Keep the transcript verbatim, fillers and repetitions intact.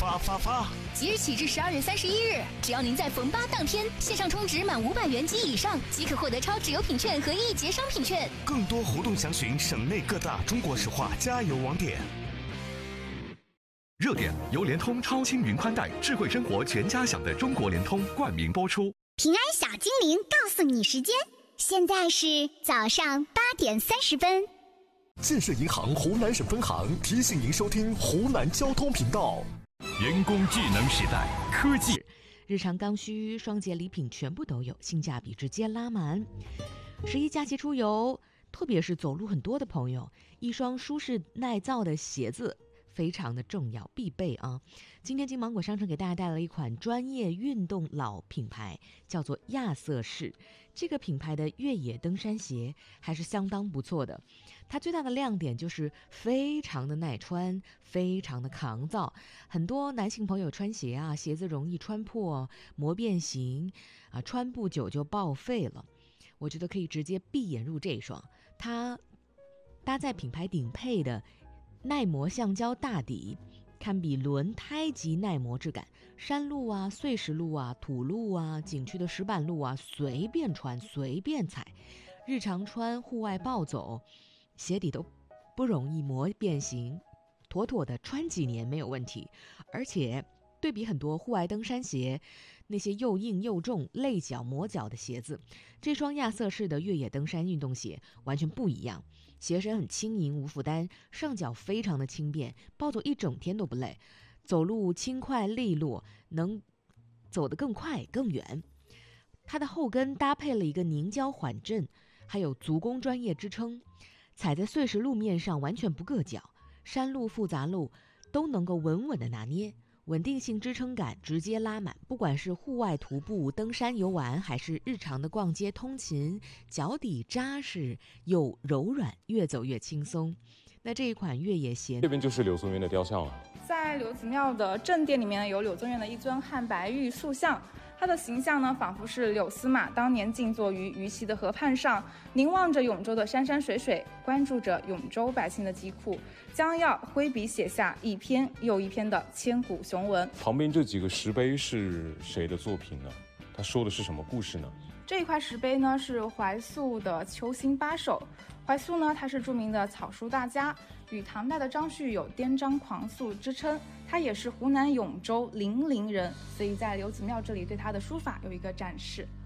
发发发！ 即日起至十二月三十一日，只要您在逢八当天线上充值满五百元及以上，即可获得超值优品券和一节商品券。 更多活动详询省内各大中国石化加油网点。 热点由联通超轻云宽带智慧生活全家享的中国联通冠名播出。 平安小精灵告诉你时间，现在是早上八点三十分。 建设银行湖南省分行提醒您收听湖南交通频道。 人工智能时代，科技日常刚需双节礼品全部都有，性价比直接拉满。十一假期出游，特别是走路很多的朋友，一双舒适耐造的鞋子非常的重要，必备啊！今天金芒果商城给大家带来了一款专业运动老品牌，叫做亚瑟士。这个品牌的越野登山鞋还是相当不错的。它最大的亮点就是非常的耐穿，非常的抗造。很多男性朋友穿鞋啊，鞋子容易穿破、磨变形啊，穿不久就报废了。我觉得可以直接闭眼入这一双，它搭载品牌顶配的耐磨橡胶大底，堪比轮胎级耐磨质感，山路啊、碎石路啊、土路啊、景区的石板路啊，随便穿随便踩，日常穿、户外暴走，鞋底都不容易磨变形，妥妥的穿几年没有问题。而且对比很多户外登山鞋，那些又硬又重、累脚磨脚的鞋子，这双亚瑟士的越野登山运动鞋完全不一样。鞋身很轻盈无负担，上脚非常的轻便，暴走一整天都不累，走路轻快利落，能走得更快更远。它的后跟搭配了一个凝胶缓震，还有足弓专业支撑，踩在碎石路面上完全不硌脚，山路复杂路都能够稳稳的拿捏，稳定性支撑感直接拉满。不管是户外徒步、登山游玩，还是日常的逛街通勤，脚底扎实又柔软，越走越轻松。那这一款越野鞋， 这边就是柳宗元的雕像了。 在柳子庙的正殿里面有柳宗元的一尊汉白玉塑像，他的形象呢，仿佛是柳司马当年静坐于鱼溪的河畔上，凝望着永州的山山水水，关注着永州百姓的疾苦，将要挥笔写下一篇又一篇的千古雄文。 旁边这几个石碑是谁的作品呢？他说的是什么故事呢？ 这一块石碑呢是怀素的《求行八首》。怀素呢，他是著名的草书大家，与唐代的张旭有颠章狂素之称。他也是湖南永州零陵人，所以在柳子庙这里对他的书法有一个展示。